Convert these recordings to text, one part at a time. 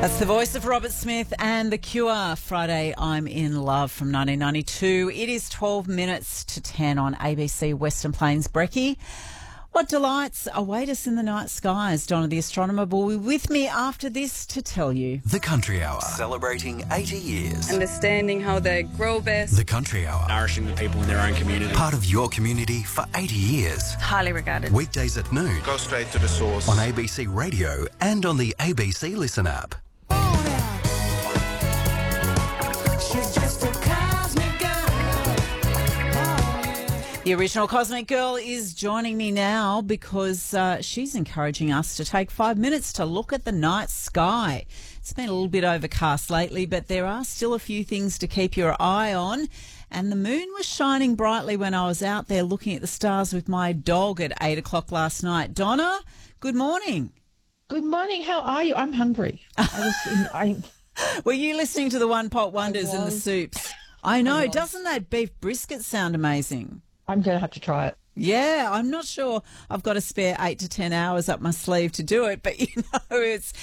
That's the voice of Robert Smith and The Cure. Friday, I'm in Love from 1992. It is 12 minutes to 10 on ABC Western Plains Brekkie. What delights await us in the night skies? Donna the astronomer will be with me after this to tell you. The Country Hour, celebrating 80 years. Understanding how they grow best. The Country Hour, nourishing the people in their own community. part of your community for 80 years. Highly regarded. Weekdays at noon Go straight to the source. on ABC Radio and on the ABC Listen app. The original Cosmic Girl is joining me now because she's encouraging us to take 5 minutes to look at the night sky. It's been a little bit overcast lately, but there are still a few things to keep your eye on. And the moon was shining brightly when I was out there looking at the stars with my dog at 8 o'clock last night. Donna, good morning. Good morning. How are you? I'm hungry. Were you listening to the One Pot Wonders and the soups? I know. Doesn't that beef brisket sound amazing? I'm going to have to try it. Yeah, I'm not sure I've got a spare 8 to 10 hours up my sleeve to do it, but it's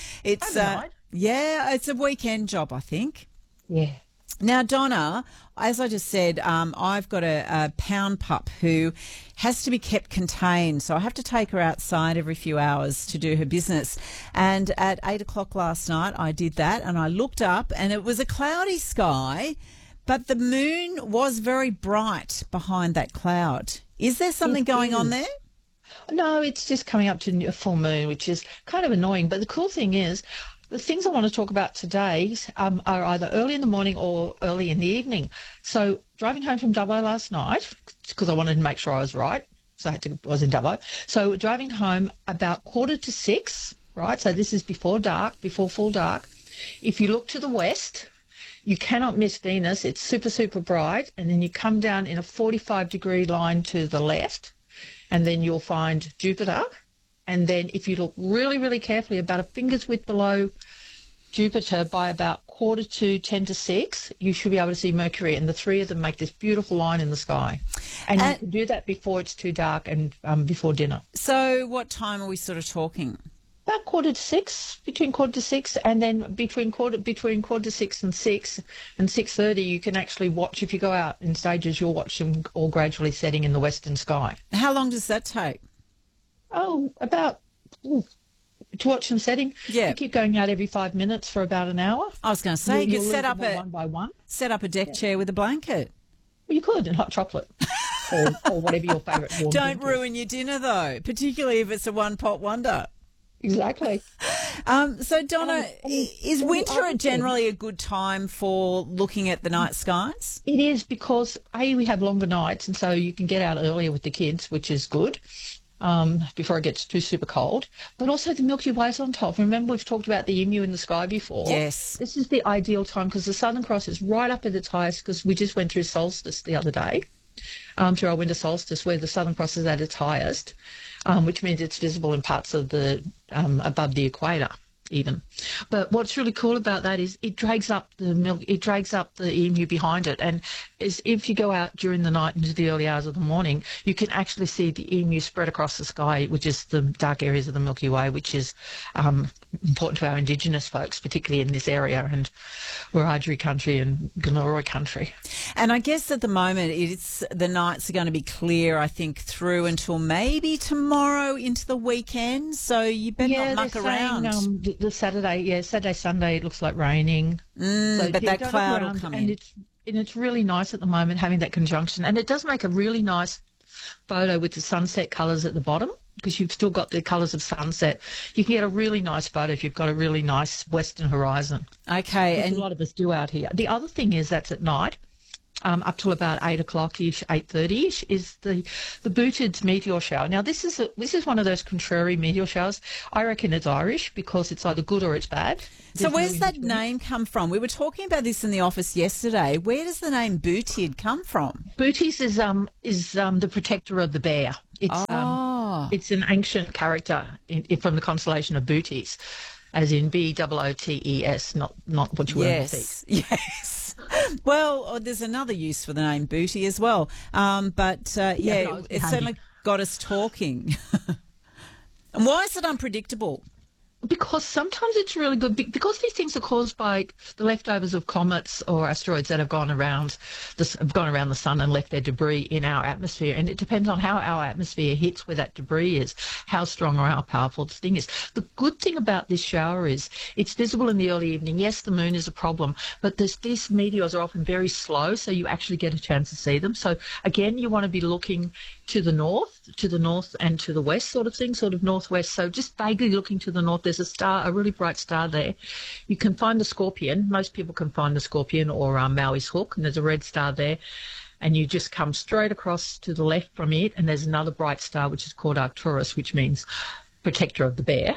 it's a weekend job, I think. Yeah. Now, Donna, as I just said, I've got a pound pup who has to be kept contained, so I have to take her outside every few hours to do her business. And at 8 o'clock last night, I did that, and I looked up, and it was a cloudy sky, but the moon was very bright behind that cloud. Is there something going on there? No, it's just coming up to a full moon, which is kind of annoying. But the cool thing is, the things I want to talk about today are either early in the morning or early in the evening. So driving home from Dubbo last night, because I wanted to make sure I was right, so I was in Dubbo. So driving home about 5:45, right? So this is before dark, before full dark. If you look to the west, you cannot miss Venus. It's super, super bright. And then you come down in a 45-degree line to the left, and then you'll find Jupiter. And then if you look really, really carefully, about a finger's width below Jupiter by about 5:45, you should be able to see Mercury. And the three of them make this beautiful line in the sky. And you can do that before it's too dark and before dinner. So what time are we sort of talking? About 5:45, between 5:45, and then between 5:45 and 6 and 6:30, you can actually watch. If you go out in stages, you'll watch them all gradually setting in the western sky. How long does that take? Oh, to watch them setting. Yeah. You keep going out every 5 minutes for about an hour. I was going to say, you could set up one by one. Set up a deck chair with a blanket. Well, you could, and hot chocolate. or whatever your favourite warm Don't drink ruin your dinner, though, particularly if it's a one-pot wonder. Exactly. So, Donna, is winter generally a good time for looking at the night skies? It is, because, we have longer nights, and so you can get out earlier with the kids, which is good, before it gets too super cold. But also the Milky Way's on top. Remember, we've talked about the emu in the sky before. Yes. This is the ideal time because the Southern Cross is right up at its highest, because we just went through solstice the other day, through our winter solstice, where the Southern Cross is at its highest. Which means it's visible in parts of the above the equator even. But what's really cool about that is it drags up the emu behind it, and if you go out during the night into the early hours of the morning, you can actually see the emu spread across the sky, which is the dark areas of the Milky Way, which is important to our Indigenous folks, particularly in this area, and Wiradjuri country and Gunaroi country. And I guess at the moment the nights are going to be clear, I think, through until maybe tomorrow into the weekend, so you better not muck around. The Saturday, Sunday, it looks like raining. But that cloud will come in. And it's really nice at the moment having that conjunction. And it does make a really nice photo with the sunset colours at the bottom, because you've still got the colours of sunset. You can get a really nice photo if you've got a really nice western horizon. Okay. And a lot of us do out here. The other thing is that's at night. Up till about 8 o'clock-ish, 8:30-ish, is the Booteds meteor shower. Now, this is one of those contrary meteor showers. I reckon it's Irish, because it's either good or it's bad. So where's that name come from? We were talking about this in the office yesterday. Where does the name Booted come from? Bootes is the protector of the bear. It's an ancient character from the constellation of Bootes, as in Bootes, not what you were in the sea. Yes. Well, there's another use for the name Booty as well. It's certainly got us talking. And why is it unpredictable? Because sometimes it's really good because these things are caused by the leftovers of comets or asteroids that have gone around the sun and left their debris in our atmosphere. And it depends on how our atmosphere hits where that debris is, how strong or how powerful the thing is. The good thing about this shower is it's visible in the early evening. Yes, the moon is a problem, but these meteors are often very slow, so you actually get a chance to see them. So again, you want to be looking to the north and to the west sort of thing, sort of northwest. So just vaguely looking to the north, there's a star, a really bright star there. You can find the Scorpion. Most people can find the Scorpion or Maui's Hook, and there's a red star there. And you just come straight across to the left from it, and there's another bright star, which is called Arcturus, which means protector of the bear.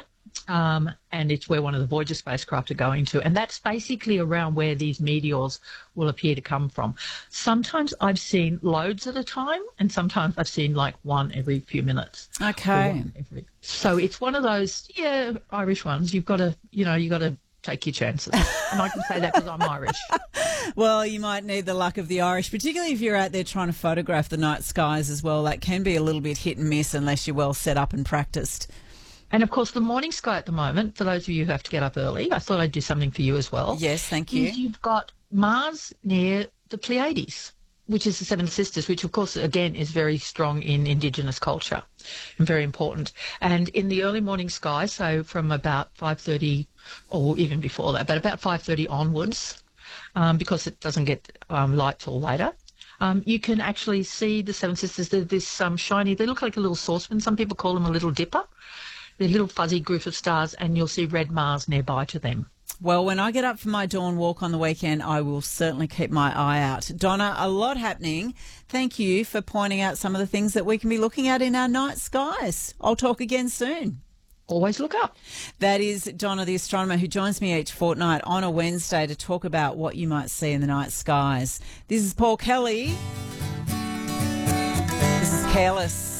And it's where one of the Voyager spacecraft are going to. And that's basically around where these meteors will appear to come from. Sometimes I've seen loads at a time, and sometimes I've seen like one every few minutes. Okay. So it's one of those, Irish ones. You've got to take your chances. And I can say that because I'm Irish. Well, you might need the luck of the Irish, particularly if you're out there trying to photograph the night skies as well. That can be a little bit hit and miss unless you're well set up and practiced. And, of course, the morning sky at the moment, for those of you who have to get up early, I thought I'd do something for you as well. Yes, thank you. You've got Mars near the Pleiades, which is the Seven Sisters, which, of course, again, is very strong in Indigenous culture and very important. And in the early morning sky, so from about 5:30 or even before that, but about 5:30 onwards, because it doesn't get light till later, you can actually see the Seven Sisters. They're this shiny, they look like a little saucepan. Some people call them a little dipper. They're a little fuzzy group of stars, and you'll see red Mars nearby to them. Well, when I get up for my dawn walk on the weekend, I will certainly keep my eye out. Donna, a lot happening. Thank you for pointing out some of the things that we can be looking at in our night skies. I'll talk again soon. Always look up. That is Donna, the astronomer, who joins me each fortnight on a Wednesday to talk about what you might see in the night skies. This is Paul Kelly. This is Careless.